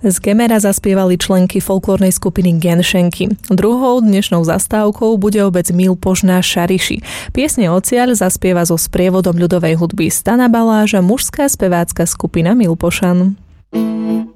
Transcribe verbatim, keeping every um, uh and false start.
Z Kemera zaspievali členky folklórnej skupiny Genšenky. Druhou dnešnou zastávkou bude obec Milpoš na Šariši. Piesne Ociaľ zaspieva so sprievodom ľudovej hudby Stana Baláža mužská spevácka skupina Milpošan.